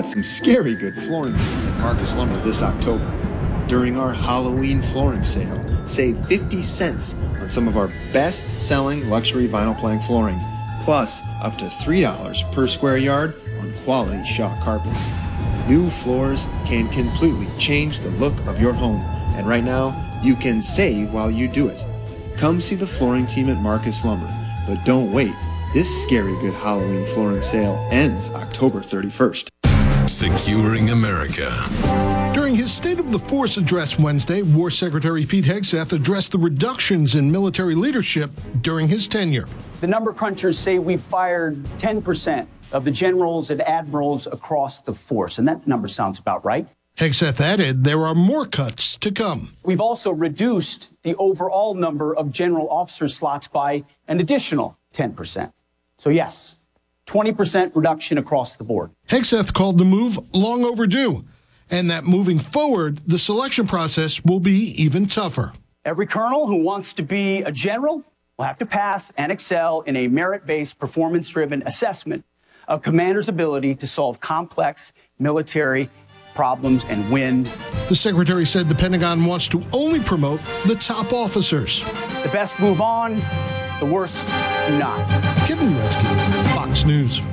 got some scary good flooring deals at Marcus Lumber this October. During our Halloween flooring sale, save 50 cents on some of our best-selling luxury vinyl plank flooring, plus up to $3 per square yard on quality Shaw carpets. New floors can completely change the look of your home, and right now, you can save while you do it. Come see the flooring team at Marcus Lumber, but don't wait. This scary good Halloween flooring sale ends October 31st. Securing America. During his State of the Force address Wednesday, War Secretary Pete Hegseth addressed the reductions in military leadership during his tenure. The number crunchers say we fired 10% of the generals and admirals across the force, and that number sounds about right. Hegseth added there are more cuts to come. We've also reduced the overall number of general officer slots by an additional 10%. So yes, 20% reduction across the board. Hegseth called the move long overdue, and that moving forward, the selection process will be even tougher. Every colonel who wants to be a general will have to pass and excel in a merit-based, performance-driven assessment of commander's ability to solve complex military problems and win. The secretary said the Pentagon wants to only promote the top officers. The best move on, the worst do not. Kevin Redsky, Fox News.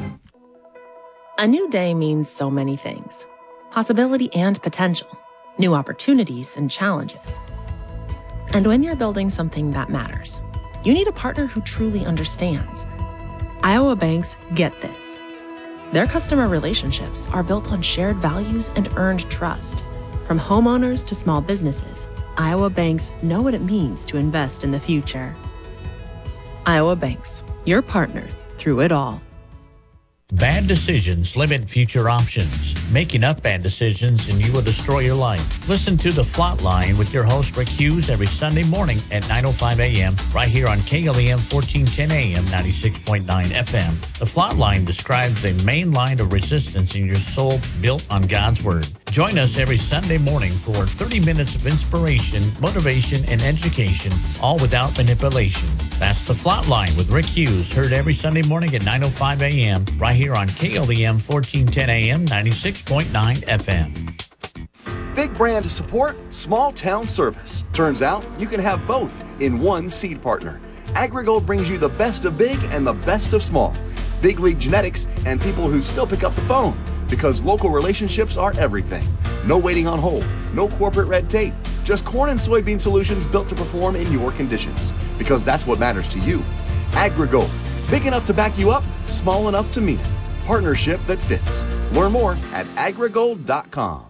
A new day means so many things. Possibility and potential. New opportunities and challenges. And when you're building something that matters, you need a partner who truly understands. Iowa banks get this. Their customer relationships are built on shared values and earned trust. From homeowners to small businesses, Iowa banks know what it means to invest in the future. Iowa Banks, your partner through it all. Bad decisions limit future options. Making up bad decisions and you will destroy your life. Listen to The Flot Line with your host Rick Hughes every Sunday morning at 9:05 a.m. right here on KLEM 1410 AM 96.9 FM. The Flot Line describes a main line of resistance in your soul built on God's Word. Join us every Sunday morning for 30 minutes of inspiration, motivation, and education, all without manipulation. That's The Flot Line with Rick Hughes, heard every Sunday morning at 9:05 a.m. right here on KLEM 1410 AM 96.9 FM. Big brand support, small town service. Turns out you can have both in one seed partner. AgriGold brings you the best of big and the best of small. Big league genetics and people who still pick up the phone, because local relationships are everything. No waiting on hold, no corporate red tape, just corn and soybean solutions built to perform in your conditions, because that's what matters to you. AgriGold, big enough to back you up, small enough to meet it. Partnership that fits. Learn more at agrigold.com.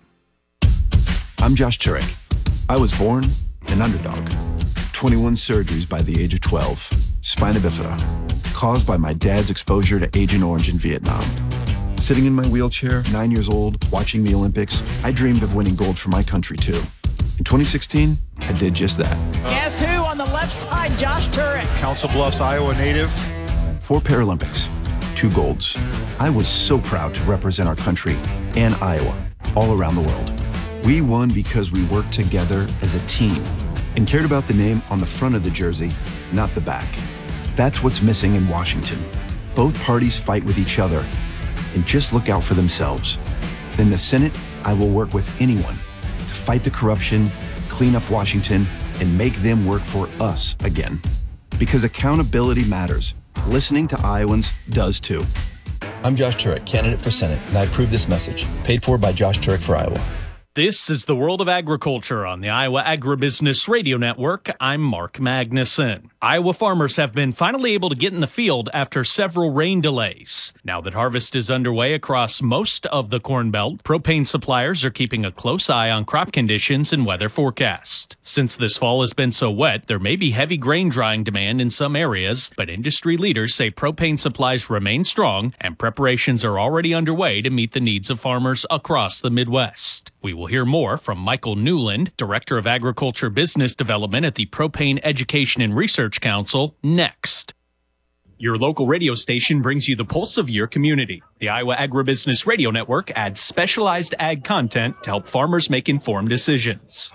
I'm Josh Turek. I was born an underdog. 21 surgeries by the age of 12. Spina bifida, caused by my dad's exposure to Agent Orange in Vietnam. Sitting in my wheelchair, 9 years old, watching the Olympics, I dreamed of winning gold for my country too. In 2016, I did just that. Guess who on the left side? Josh Turek. Council Bluffs, Iowa native. 4 Paralympics, 2 golds. I was so proud to represent our country and Iowa all around the world. We won because we worked together as a team and cared about the name on the front of the jersey, not the back. That's what's missing in Washington. Both parties fight with each other and just look out for themselves. In the Senate, I will work with anyone to fight the corruption, clean up Washington, and make them work for us again. Because accountability matters. Listening to Iowans does too. I'm Josh Turek, candidate for Senate, and I approve this message. Paid for by Josh Turek for Iowa. This is the World of Agriculture on the Iowa Agribusiness Radio Network. I'm Mark Magnuson. Iowa farmers have been finally able to get in the field after several rain delays. Now that harvest is underway across most of the Corn Belt, propane suppliers are keeping a close eye on crop conditions and weather forecast. Since this fall has been so wet, there may be heavy grain drying demand in some areas, but industry leaders say propane supplies remain strong and preparations are already underway to meet the needs of farmers across the Midwest. We will hear more from Michael Newland, Director of Agriculture Business Development at the Propane Education and Research Council, next. Your local radio station brings you the pulse of your community. The Iowa Agribusiness Radio Network adds specialized ag content to help farmers make informed decisions.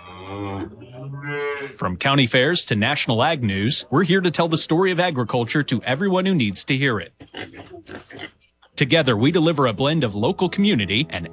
From county fairs to national ag news, we're here to tell the story of agriculture to everyone who needs to hear it. Together, we deliver a blend of local community and